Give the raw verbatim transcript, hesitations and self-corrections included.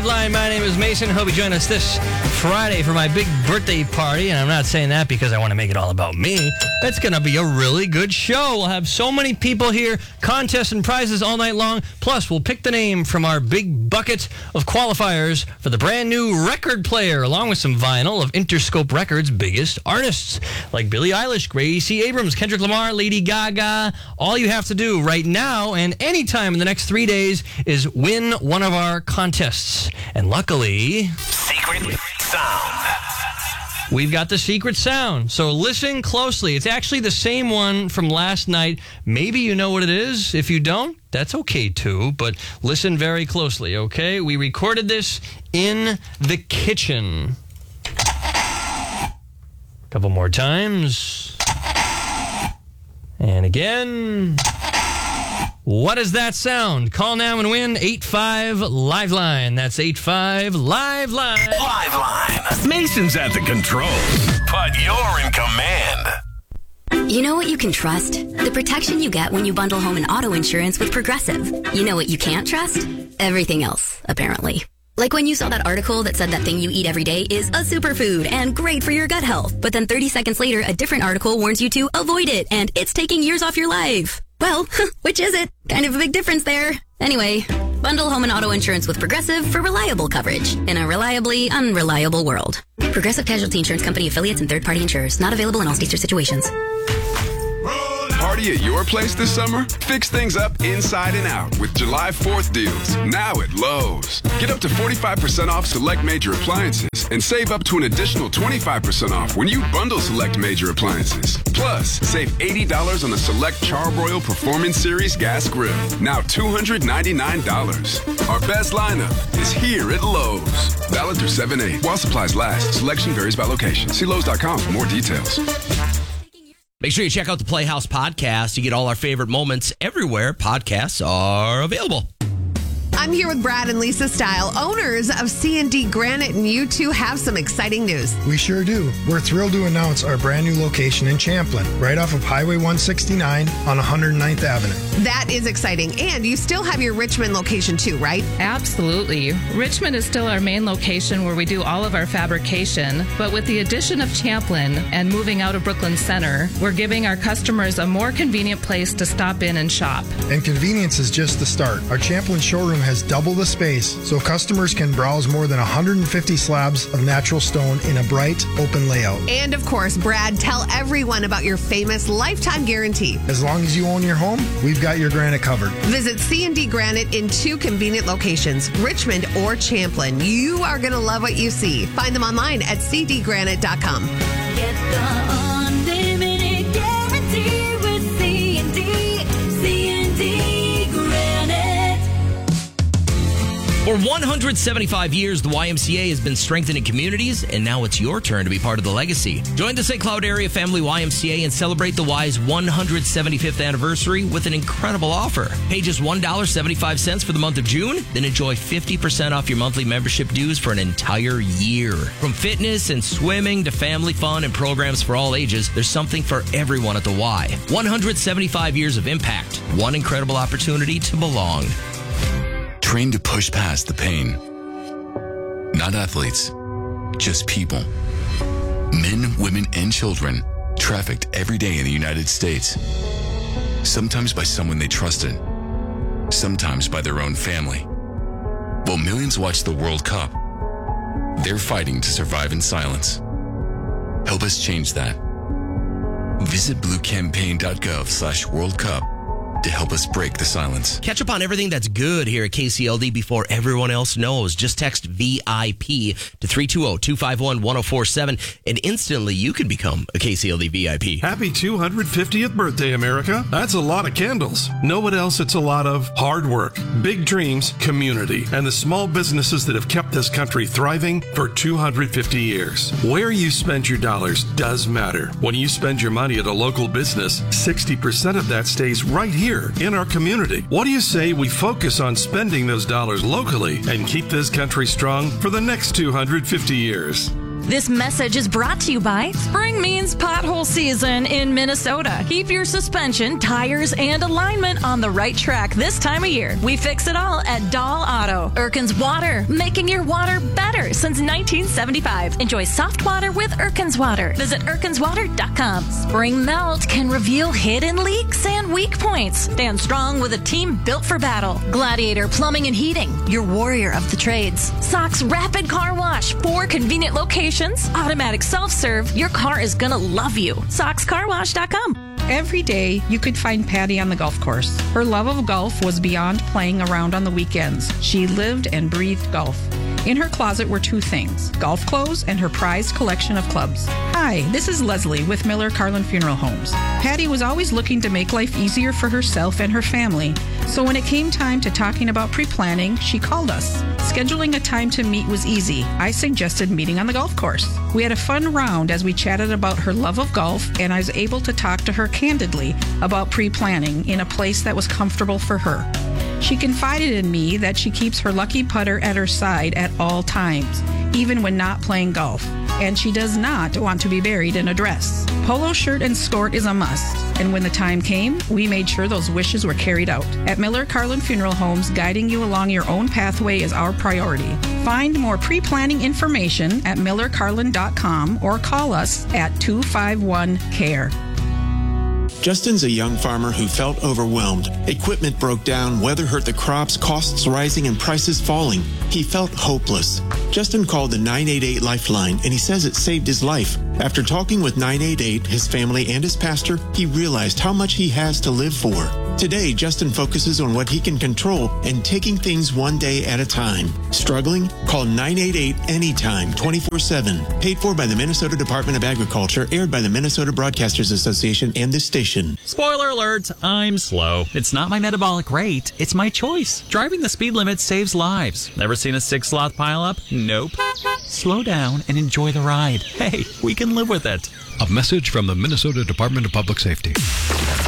Liveline. My name is Mason. Hope you join us this Friday for my big birthday party. And I'm not saying that because I want to make it all about me. It's going to be a really good show. We'll have so many people here, contests and prizes all night long. Plus, we'll pick the name from our big bucket of qualifiers for the brand new record player, along with some vinyl of Interscope Records' biggest artists, like Billie Eilish, Gracie Abrams, Kendrick Lamar, Lady Gaga. All you have to do right now and anytime in the next three days is win one of our contests. And luckily, Secret Sound. We've got the secret sound. So listen closely. It's actually the same one from last night. Maybe you know what it is. If you don't, that's okay too. But listen very closely, okay? We recorded this in the kitchen. Couple more times. And again. What is that sound? Call now and win eight five Liveline. That's eight five Liveline. Liveline. Mason's at the controls, but you're in command. You know what you can trust? The protection you get when you bundle home and auto insurance with Progressive. You know what you can't trust? Everything else, apparently. Like when you saw that article that said that thing you eat every day is a superfood and great for your gut health. But then thirty seconds later, a different article warns you to avoid it and it's taking years off your life. Well, which is it? Kind of a big difference there. Anyway, bundle home and auto insurance with Progressive for reliable coverage in a reliably unreliable world. Progressive Casualty Insurance Company affiliates and third-party insurers. Not available in all states or situations. Party at your place this summer? Fix things up inside and out with July fourth deals. Now at Lowe's. Get up to forty-five percent off select major appliances and save up to an additional twenty-five percent off when you bundle select major appliances. Plus, save eighty dollars on the select Charbroil Performance Series gas grill. Now two hundred ninety-nine dollars. Our best lineup is here at Lowe's. Valid through seven eight. While supplies last, selection varies by location. See Lowe's dot com for more details. Make sure you check out the Playhouse Podcast. You get all our favorite moments everywhere podcasts are available. I'm here with Brad and Lisa Style, owners of C and D Granite, and you two have some exciting news. We sure do. We're thrilled to announce our brand new location in Champlin, right off of Highway one sixty-nine on one hundred ninth Avenue. That is exciting. And you still have your Richmond location too, right? Absolutely. Richmond is still our main location where we do all of our fabrication, but with the addition of Champlin and moving out of Brooklyn Center, we're giving our customers a more convenient place to stop in and shop. And convenience is just the start. Our Champlin showroom has double the space, so customers can browse more than one hundred fifty slabs of natural stone in a bright, open layout. And of course, Brad, tell everyone about your famous lifetime guarantee. As long as you own your home, we've got your granite covered. Visit C and D Granite in two convenient locations, Richmond or Champlin. You are going to love what you see. Find them online at c d granite dot com. Get the unlimited guarantee with C and D. C and D Granite. For one hundred seventy-five years, the Y M C A has been strengthening communities, and now it's your turn to be part of the legacy. Join the Saint Cloud Area Family Y M C A and celebrate the Y's one hundred seventy-fifth anniversary with an incredible offer. Pay just one dollar and seventy-five cents for the month of June, then enjoy fifty percent off your monthly membership dues for an entire year. From fitness and swimming to family fun and programs for all ages, there's something for everyone at the Y. one hundred seventy-five years of impact. One incredible opportunity to belong. Trained to push past the pain. Not athletes, just people. Men, women, and children trafficked every day in the United States. Sometimes by someone they trusted, sometimes by their own family. While millions watch the World Cup, they're fighting to survive in silence. Help us change that. Visit bluecampaign.gov slash World Cup to help us break the silence. Catch up on everything that's good here at K C L D before everyone else knows. Just text V I P to three two zero, two five one, one zero four seven and instantly you can become a K C L D V I P. Happy two hundred fiftieth birthday, America. That's a lot of candles. Know what else? It's a lot of hard work, big dreams, community, and the small businesses that have kept this country thriving for two hundred fifty years. Where you spend your dollars does matter. When you spend your money at a local business, sixty percent of that stays right here in our community. What do you say we focus on spending those dollars locally and keep this country strong for the next two hundred fifty years? This message is brought to you by Spring means pothole season in Minnesota. Keep your suspension, tires, and alignment on the right track this time of year. We fix it all at Dahl Auto. Erkin's Water, making your water better since nineteen seventy-five. Enjoy soft water with Erkin's Water. Visit erkins water dot com. Spring Melt can reveal hidden leaks and weak points. Stand strong with a team built for battle. Gladiator Plumbing and Heating, your warrior of the trades. Sox Rapid Car Wash, four convenient locations. Automatic self-serve. Your car is gonna love you. sox car wash dot com. Every day, you could find Patty on the golf course. Her love of golf was beyond playing around on the weekends. She lived and breathed golf. In her closet were two things, golf clothes and her prized collection of clubs. Hi, this is Leslie with Miller Carlin Funeral Homes. Patty was always looking to make life easier for herself and her family. So when it came time to talking about pre-planning, she called us. Scheduling a time to meet was easy. I suggested meeting on the golf course. We had a fun round as we chatted about her love of golf, and I was able to talk to her candidly about pre-planning in a place that was comfortable for her. She confided in me that she keeps her lucky putter at her side at all times, even when not playing golf. And she does not want to be buried in a dress. Polo shirt and skirt is a must. And when the time came, we made sure those wishes were carried out. At Miller Carlin Funeral Homes, guiding you along your own pathway is our priority. Find more pre-planning information at miller carlin dot com or call us at two five one C A R E. Justin's a young farmer who felt overwhelmed. Equipment broke down, weather hurt the crops, costs rising, and prices falling. He felt hopeless. Justin called the nine eight eight Lifeline, and he says it saved his life. After talking with nine eight eight, his family, and his pastor, he realized how much he has to live for. Today, Justin focuses on what he can control and taking things one day at a time. Struggling? Call nine eight eight anytime, twenty-four seven. Paid for by the Minnesota Department of Agriculture, aired by the Minnesota Broadcasters Association and this station. Spoiler alert, I'm slow. It's not my metabolic rate, it's my choice. Driving the speed limit saves lives. Never seen a six-sloth pileup? Nope. Slow down and enjoy the ride. Hey, we can live with it. A message from the Minnesota Department of Public Safety.